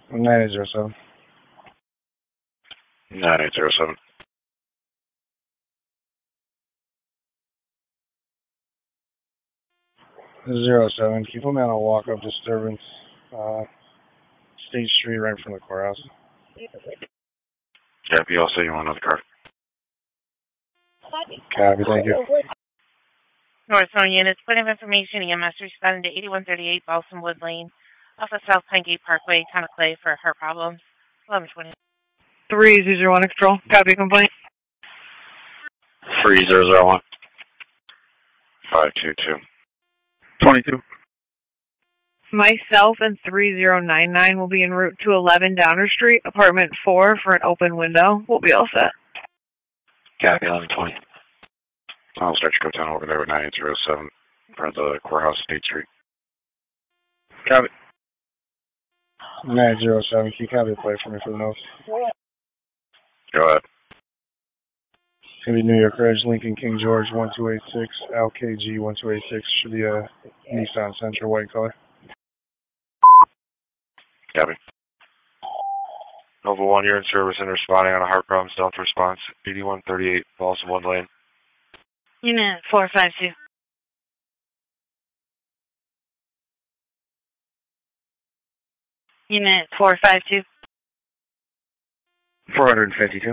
9807. 9807. 07. Can you put me on a walk-up disturbance? State Street, right from the courthouse. Copy, also you want another car. Copy, thank you. North Zone units, point of information, EMS responding to 8138 Balsam Wood Lane, off of South Pine Gate Parkway, Town of Clay, for heart problems. 1120. 3001 control. Copy complaint. 3001. 522. 22. Myself and 3099 will be en route to 11 Downer Street, apartment 4 for an open window. We'll be all set. Copy, 1120. I'll start your go down over there with 9807 in front of the courthouse, State Street. Copy. 9807. Can you copy the plate for me for the notes? Go ahead. It's going to be New York Ridge, Lincoln King George 1286, LKG 1286. Should be a Nissan Sentra, white color. Copy. Nova 1, you're in service and responding on a heart problem, stealth response, 8138 Balsam Wood Lane. Unit 452. Unit 452. 452.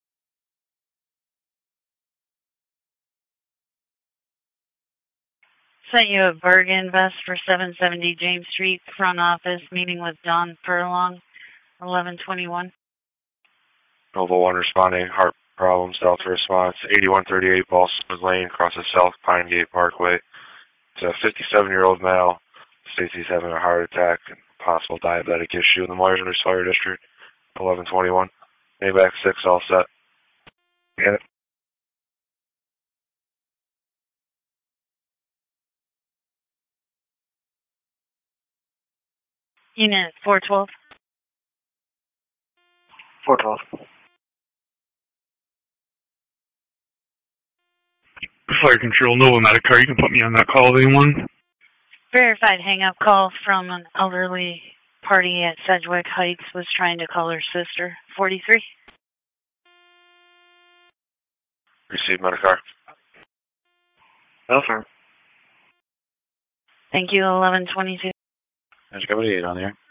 Sent you a Bergen vest for 770 James Street, front office, meeting with Don Furlong, 1121. Nova 1 responding, heart problem, stealth response, 8138 Balsam Wood Lane, across the South Pine Gate Parkway. It's a 57-year-old male. States he's having a heart attack and possible diabetic issue in the Myers Fire District, 1121. Maybach 6, all set. Get it. Unit 412. 412. Fire Control, Nova Medicar, you can put me on that call if anyone. Verified hang-up call from an elderly party at Sedgwick Heights, was trying to call her sister. 43. Received, Medicar. Affirm. Thank you, 1122. There's 8 on there.